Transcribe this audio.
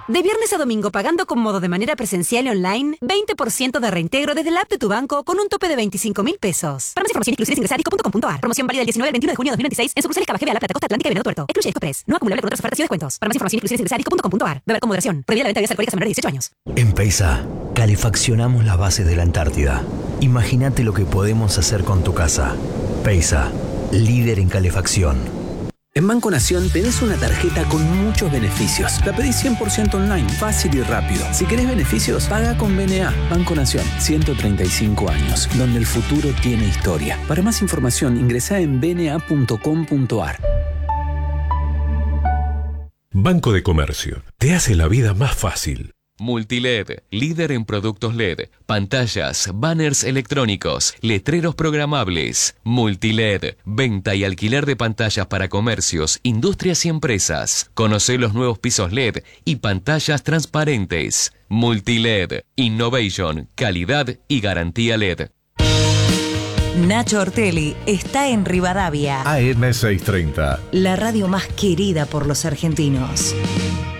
De viernes a domingo pagando con modo de manera presencial y online, 20% de reintegro desde la app de tu banco con un tope de 25.000 pesos. Para más información, inclusiones ingresa a disco.com.ar. Promoción válida del 19 al 21 de junio de 2026 en sucursales Cabajebe, La Plata, Costa Atlántica y Venado Tuerto. Excluye Express. No acumulable con otras ofertas y descuentos. Para más información, inclusiones ingresa a disco.com.ar. Beber con moderación. Prohibida la venta de bebidas alcohólicas a menores de 18 años. En Peisa, calefaccionamos las bases de la Antártida. Imagínate lo que podemos hacer con tu casa. Peisa, líder en calefacción. En Banco Nación tenés una tarjeta con muchos beneficios. La pedís 100% online, fácil y rápido. Si querés beneficios, paga con BNA. Banco Nación, 135 años, donde el futuro tiene historia. Para más información, ingresá en bna.com.ar. Banco de Comercio. Te hace la vida más fácil. Multiled, líder en productos LED, pantallas, banners electrónicos, letreros programables. Multiled, venta y alquiler de pantallas para comercios, industrias y empresas. Conocé los nuevos pisos LED y pantallas transparentes. Multiled, innovation, calidad y garantía LED. Nacho Ortelli está en Rivadavia. AM630. La radio más querida por los argentinos.